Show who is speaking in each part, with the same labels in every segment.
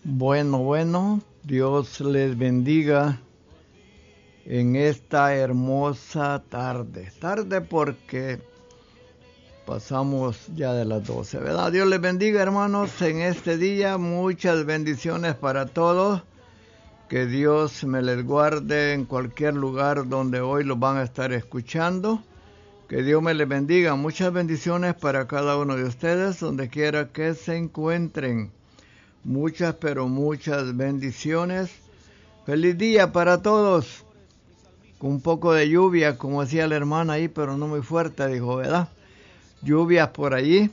Speaker 1: Bueno, Dios les bendiga en esta hermosa tarde. Tarde porque pasamos ya de las 12, ¿verdad? Dios les bendiga, hermanos, en este día. Muchas bendiciones para todos. Que Dios me les guarde en cualquier lugar donde hoy los van a estar escuchando. Que Dios me les bendiga. Muchas bendiciones para cada uno de ustedes, donde quiera que se encuentren. Muchas, pero muchas bendiciones. Feliz día para todos. Con un poco de lluvia, como decía la hermana ahí, pero no muy fuerte, dijo, ¿verdad? Lluvias por allí.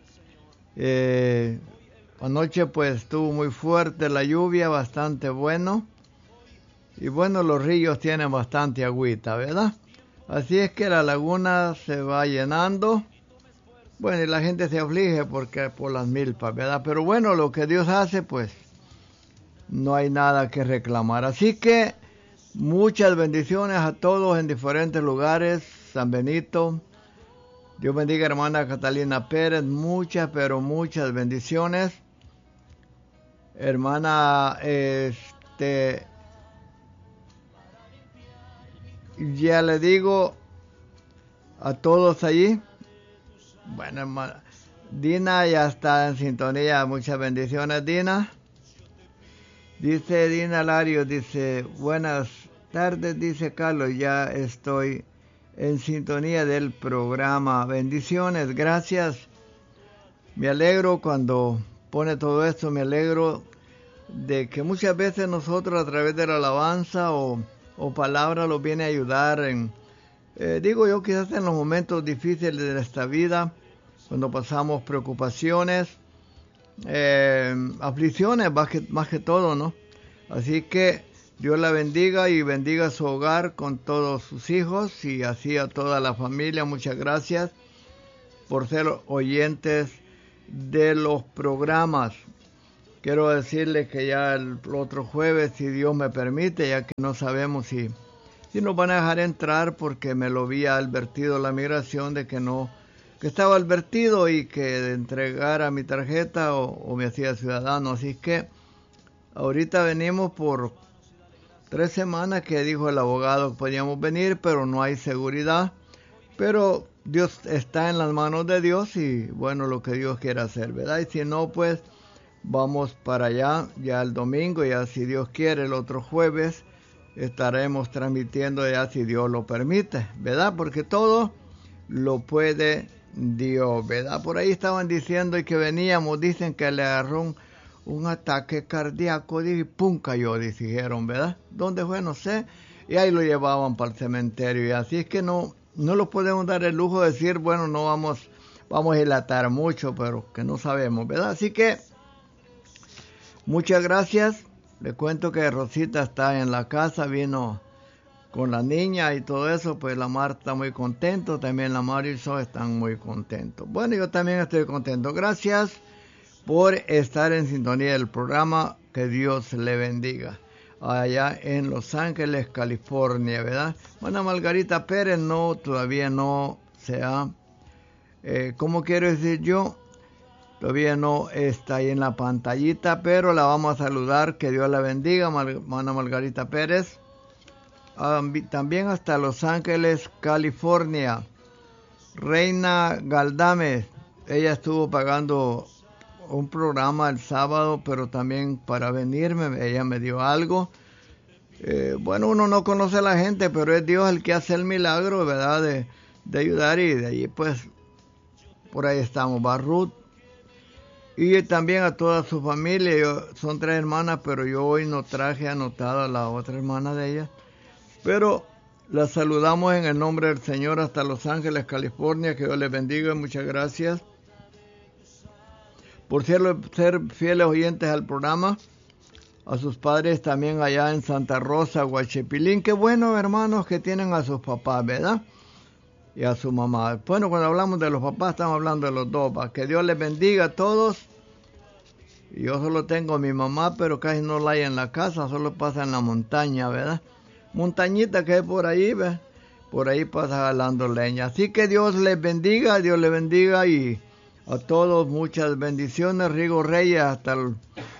Speaker 1: Anoche pues estuvo muy fuerte la lluvia, bastante bueno. Y bueno, los ríos tienen bastante agüita, ¿verdad? Así es que la laguna se va llenando. Bueno, y la gente se aflige porque por las milpas, ¿verdad? Pero bueno, lo que Dios hace, pues, no hay nada que reclamar. Así que, muchas bendiciones a todos en diferentes lugares. San Benito, Dios bendiga a hermana Catalina Pérez, muchas, pero muchas bendiciones. Hermana, ya le digo a todos allí. Bueno, hermana, Dina ya está en sintonía, muchas bendiciones, Dina. Dice Dina Lario, dice, buenas tardes, dice Carlos, ya estoy en sintonía del programa. Bendiciones, gracias. Me alegro cuando pone todo esto, me alegro de que muchas veces nosotros a través de la alabanza o palabra los viene a ayudar en, digo yo, quizás en los momentos difíciles de esta vida, cuando pasamos preocupaciones, aflicciones más que todo, ¿no? Así que Dios la bendiga y bendiga su hogar con todos sus hijos y así a toda la familia. Muchas gracias por ser oyentes de los programas. Quiero decirles que ya el otro jueves, si Dios me permite, ya que no sabemos si nos van a dejar entrar, porque me lo había advertido la migración de que no, que estaba advertido y que entregara mi tarjeta o me hacía ciudadano. Así que ahorita venimos por 3 semanas que dijo el abogado que podíamos venir, pero no hay seguridad. Pero Dios está en las manos de Dios y bueno, lo que Dios quiera hacer, ¿verdad? Y si no, pues vamos para allá ya el domingo, ya si Dios quiere el otro jueves estaremos transmitiendo ya si Dios lo permite, ¿verdad? Porque todo lo puede Dios, ¿verdad? Por ahí estaban diciendo y que veníamos, dicen que le agarró un ataque cardíaco, y pum, cayó, dijeron, ¿verdad? ¿Dónde fue? No sé. Y ahí lo llevaban para el cementerio. Y así es que no lo podemos dar el lujo de decir, bueno, no vamos a dilatar mucho, pero que no sabemos, ¿verdad? Así que muchas gracias. Le cuento que Rosita está en la casa, vino con la niña y todo eso, pues la Marta está muy contento, también la Marisol están muy contentos. Bueno, yo también estoy contento. Gracias por estar en sintonía del programa. Que Dios le bendiga. Allá en Los Ángeles, California, ¿verdad? Bueno, Margarita Pérez todavía no se ha, ¿cómo quiero decir yo? Todavía no está ahí en la pantallita, pero la vamos a saludar. Que Dios la bendiga, hermana Margarita Pérez. También hasta Los Ángeles, California. Reina Galdames, ella estuvo pagando un programa el sábado, pero también para venirme, ella me dio algo. Bueno, uno no conoce a la gente, pero es Dios el que hace el milagro, ¿verdad? De ayudar, y de allí pues por ahí estamos. Barrut y también a toda su familia. Son 3 hermanas, pero yo hoy no traje anotada a la otra hermana de ella, pero la saludamos en el nombre del Señor hasta Los Ángeles, California. Que Dios les bendiga. Muchas gracias por ser fieles oyentes al programa. A sus padres también allá en Santa Rosa, Huachipilín. Qué bueno, hermanos, que tienen a sus papás, ¿verdad? Y a su mamá. Bueno, cuando hablamos de los papás, estamos hablando de los dos. Que Dios les bendiga a todos. Yo solo tengo a mi mamá, pero casi no la hay en la casa, solo pasa en la montaña, ¿verdad? Montañita que es por ahí, ¿verdad? Por ahí pasa jalando leña. Así que Dios les bendiga, y a todos muchas bendiciones. Rigo Reyes hasta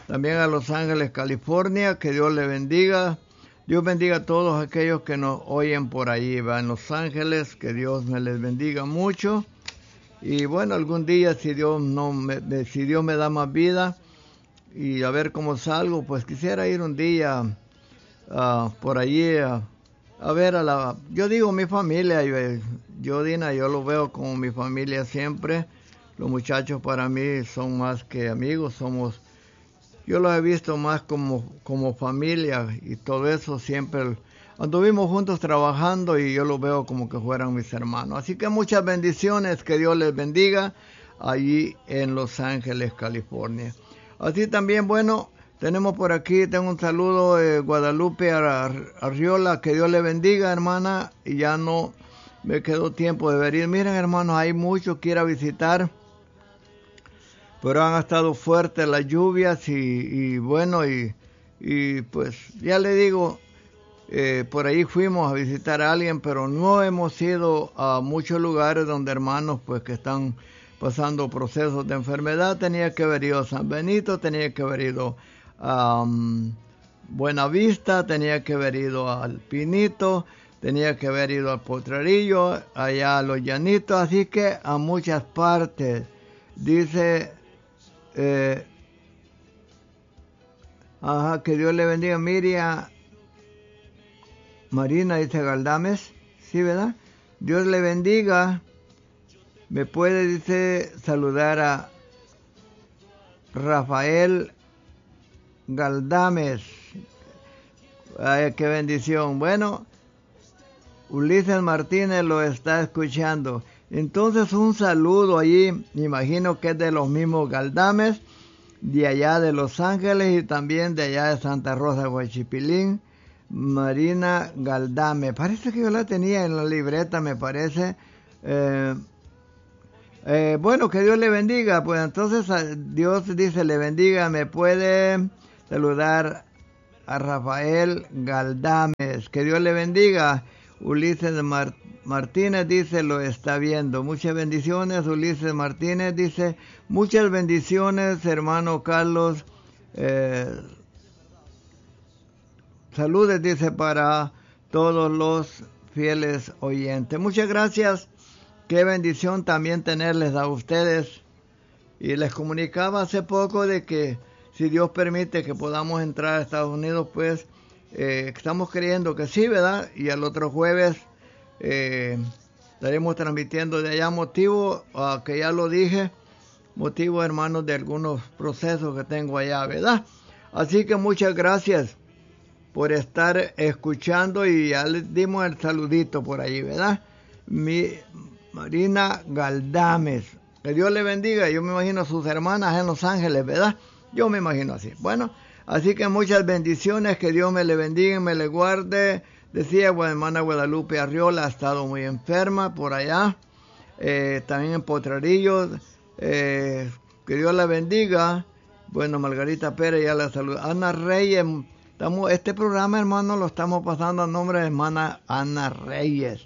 Speaker 1: también a Los Ángeles, California, que Dios le bendiga. Dios bendiga a todos aquellos que nos oyen por allí, ¿va? En Los Ángeles, que Dios me les bendiga mucho. Y bueno, algún día, si Dios me da más vida y a ver cómo salgo, pues quisiera ir un día por allí a ver yo digo mi familia, yo Dina, yo lo veo como mi familia siempre. Los muchachos para mí son más que amigos, yo los he visto más como familia y todo eso siempre. Anduvimos juntos trabajando y yo los veo como que fueran mis hermanos. Así que muchas bendiciones, que Dios les bendiga allí en Los Ángeles, California. Así también, bueno, tenemos por aquí, tengo un saludo de Guadalupe Arriola, que Dios le bendiga, hermana, y ya no me quedó tiempo de venir. Miren, hermanos, hay mucho que ir a visitar, pero han estado fuertes las lluvias y bueno, y pues ya le digo, por ahí fuimos a visitar a alguien, pero no hemos ido a muchos lugares donde hermanos pues que están pasando procesos de enfermedad. Tenía que haber ido a San Benito, tenía que haber ido a Buenavista, tenía que haber ido al Pinito, tenía que haber ido al Potrerillo, allá a Los Llanitos, así que a muchas partes. Dice, que Dios le bendiga, Miriam Marina, dice Galdames, sí, ¿verdad? Dios le bendiga. Me puede, dice, saludar a Rafael Galdames. Ay, qué bendición. Bueno, Ulises Martínez lo está escuchando. Entonces un saludo allí, me imagino que es de los mismos Galdames, de allá de Los Ángeles y también de allá de Santa Rosa, Huachipilín. Marina Galdame, parece que yo la tenía en la libreta, me parece. Bueno, que Dios le bendiga. Pues entonces Dios dice le bendiga. Me puede saludar a Rafael Galdames, que Dios le bendiga. Ulises Martínez dice lo está viendo. Muchas bendiciones. Ulises Martínez dice muchas bendiciones, hermano Carlos. Saludes, dice, para todos los fieles oyentes. Muchas gracias. Qué bendición también tenerles a ustedes. Y les comunicaba hace poco de que si Dios permite que podamos entrar a Estados Unidos, pues estamos creyendo que sí, ¿verdad? Y al otro jueves estaremos transmitiendo de allá, motivo, que ya lo dije, motivo, hermanos, de algunos procesos que tengo allá, ¿verdad? Así que muchas gracias por estar escuchando y ya les dimos el saludito por ahí, ¿verdad? Marina Galdames, que Dios le bendiga. Yo me imagino a sus hermanas en Los Ángeles, ¿verdad? Yo me imagino así. Bueno, así que muchas bendiciones, que Dios me le bendiga y me le guarde. Decía, bueno, hermana Guadalupe Arriola ha estado muy enferma por allá, también en Potrerillos, que Dios la bendiga. Bueno, Margarita Pérez ya la saluda. Ana Reyes, este programa, hermano, lo estamos pasando a nombre de hermana Ana Reyes.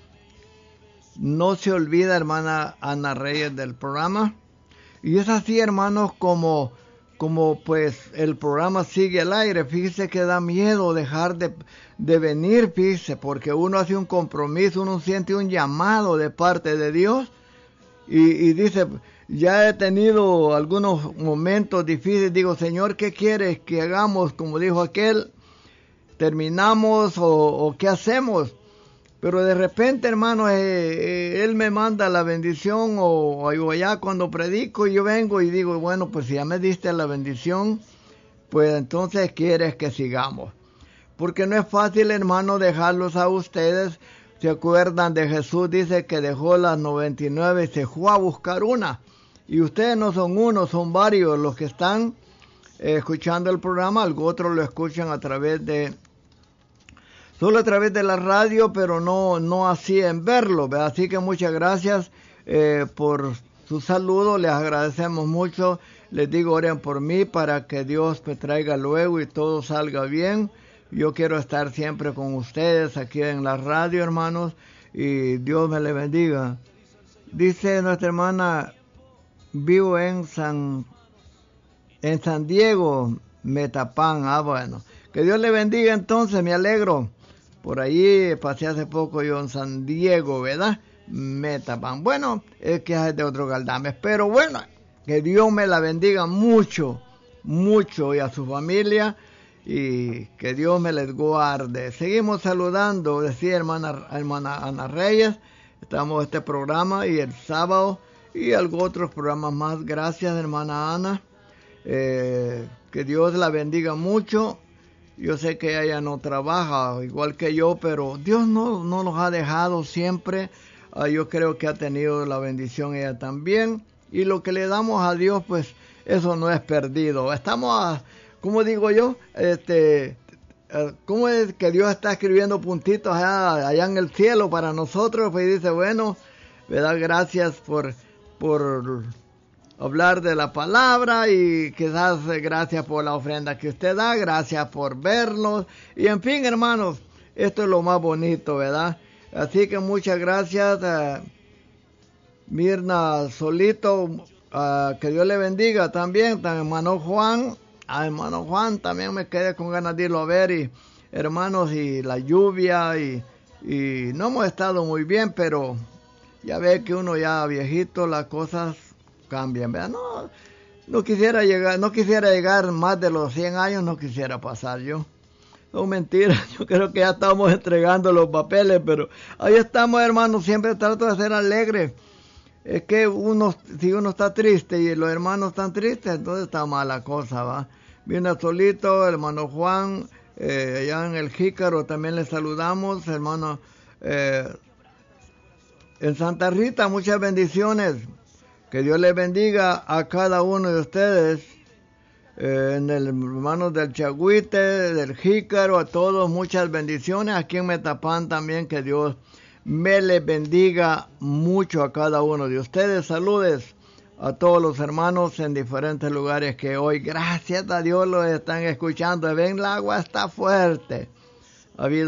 Speaker 1: No se olvida, hermana Ana Reyes, del programa. Y es así, hermanos, como pues el programa sigue al aire. Fíjese que da miedo dejar de venir, fíjese, porque uno hace un compromiso, uno siente un llamado de parte de Dios y dice, ya he tenido algunos momentos difíciles, digo, Señor, ¿qué quieres que hagamos? Como dijo aquel, ¿terminamos o qué hacemos? Pero de repente, hermano, Él me manda la bendición o allá cuando predico, yo vengo y digo, bueno, pues si ya me diste la bendición, pues entonces quieres que sigamos. Porque no es fácil, hermano, dejarlos a ustedes. ¿Se acuerdan de Jesús? Dice que dejó las 99 y se fue a buscar una. Y ustedes no son uno, son varios los que están escuchando el programa. Algo otros lo escuchan solo a través de la radio, pero no así en verlo, ¿verdad? Así que muchas gracias por su saludo, les agradecemos mucho. Les digo, oren por mí para que Dios me traiga luego y todo salga bien. Yo quiero estar siempre con ustedes aquí en la radio, hermanos, y Dios me le bendiga. Dice nuestra hermana, vivo en en San Diego, Metapán. Bueno, que Dios le bendiga entonces, me alegro. Por ahí pasé hace poco yo en San Diego, ¿verdad? Metapán. Bueno, es que es de otro Galdames, pero bueno, que Dios me la bendiga mucho, mucho, y a su familia, y que Dios me les guarde. Seguimos saludando, decía hermana Ana Reyes, estamos en este programa y el sábado y otros programas más. Gracias, hermana Ana. Que Dios la bendiga mucho. Yo sé que ella no trabaja igual que yo, pero Dios no nos ha dejado siempre. Yo creo que ha tenido la bendición ella también. Y lo que le damos a Dios, pues eso no es perdido. Estamos, como digo yo, ¿cómo es que Dios está escribiendo puntitos allá en el cielo para nosotros? Pues dice, bueno, ¿verdad? Gracias por hablar de la palabra, y quizás gracias por la ofrenda que usted da, gracias por vernos, y en fin, hermanos, esto es lo más bonito, ¿verdad? Así que muchas gracias, Mirna Solito, que Dios le bendiga también, hermano Juan. Hermano Juan, también me quedé con ganas de irlo a ver, y hermanos, y la lluvia, y no hemos estado muy bien, pero ya ve que uno ya viejito, las cosas cambian, ¿verdad? No quisiera llegar más de los 100 años, no quisiera pasar yo. No, mentira, yo creo que ya estamos entregando los papeles, pero ahí estamos, hermanos, siempre trato de ser alegre. Es que si uno está triste y los hermanos están tristes, entonces está mala cosa, ¿va? Viene Solito, hermano Juan, allá en el Jícaro también le saludamos, hermano, en Santa Rita, muchas bendiciones. Que Dios les bendiga a cada uno de ustedes, en el hermanos del Chagüite, del Jícaro, a todos, muchas bendiciones. Aquí en Metapán también, que Dios me les bendiga mucho a cada uno de ustedes. Saludes a todos los hermanos en diferentes lugares que hoy, gracias a Dios, los están escuchando. Ven, el agua está fuerte. Ha habido